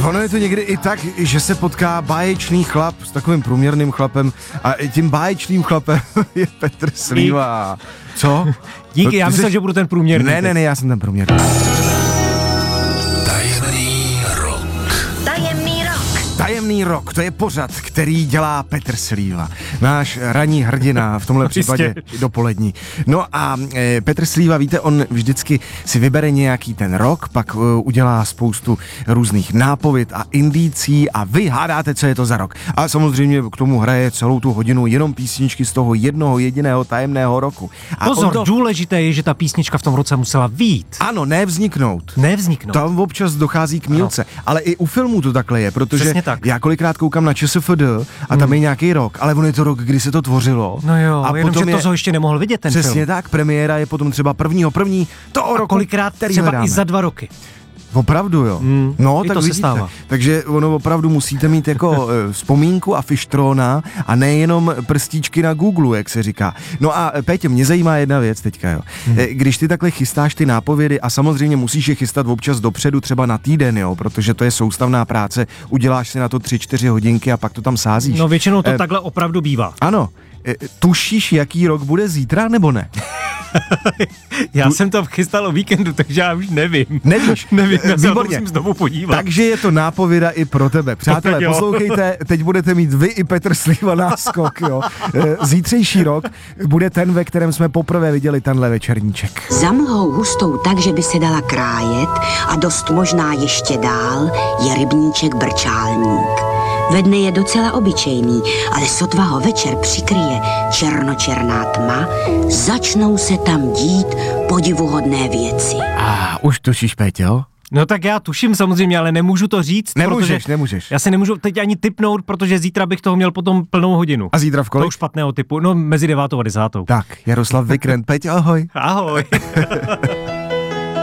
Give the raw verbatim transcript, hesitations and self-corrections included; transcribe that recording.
Ono je to někdy i tak, že se potká báječný chlap s takovým průměrným chlapem a tím báječným chlapem je Petr Sliva. Co? Díky, já myslel, že budu ten průměrný. Ne, ne, ne, já jsem ten průměrný. Tajemný rok. Tajemný rok. Tajemný rok, to je pořad, který dělá Petr Slíva, náš ranní hrdina, v tomhle případě dopolední. No a e, Petr Slíva, víte, on vždycky si vybere nějaký ten rok, pak e, udělá spoustu různých nápověd a indicí a vy hádáte, co je to za rok. A samozřejmě k tomu hraje celou tu hodinu jenom písničky z toho jednoho jediného tajemného roku. A Pozor, to... důležité je, že ta písnička v tom roce musela vyjít. Ano, ne vzniknout. Nevzniknout. Tam občas dochází k mýlce, ale i u filmů to takhle je, protože tak. já kolikrát koukám na ČSFD a tam hmm. je nějaký rok, ale on je to rok, kdy se to tvořilo. No jo, a jenom, že je, to jsi ještě nemohl vidět ten přesně film. tak, premiéra je potom třeba prvního první toho a roku, kolikrát který třeba hledáme. i za dva roky. Opravdu jo. Mm, no, tak to vidíte. se stává. Takže ono opravdu musíte mít jako vzpomínku a fištrona a nejenom prstíčky na Google, jak se říká. No a Pétě, mě zajímá jedna věc teďka, jo. Mm. Když ty takhle chystáš ty nápovědy a samozřejmě musíš je chystat občas dopředu, třeba na týden, jo, protože to je soustavná práce, uděláš si na to tři, čtyři hodinky a pak to tam sázíš. No většinou to eh, takhle opravdu bývá. Ano. Tušíš, jaký rok bude zítra, nebo ne? Já jsem to chystal o víkendu, takže já už nevím. Nevíš? Nevím, já se Výborně. musím znovu podívat. Takže je to nápověda i pro tebe. Přátelé, Jo. poslouchejte, teď budete mít vy i Petr Sliva náskok, jo. Zítřejší rok bude ten, ve kterém jsme poprvé viděli tenhle večerníček. Za mlhou hustou tak, že by se dala krájet a dost možná ještě dál je rybníček Brčálník. Ve dne je docela obyčejný, ale sotva ho večer přikryje černočerná tma, začnou se tam dít podivuhodné věci. A už tušíš, Péťo? No tak já tuším samozřejmě, ale nemůžu to říct. Nemůžeš, protože nemůžeš. Já si nemůžu teď ani tipnout, protože zítra bych toho měl potom plnou hodinu. A zítra v kolik? To už špatného typu, no mezi devátou a desátou. Tak, Jaroslav Vikrent. Péťo, ahoj. Ahoj.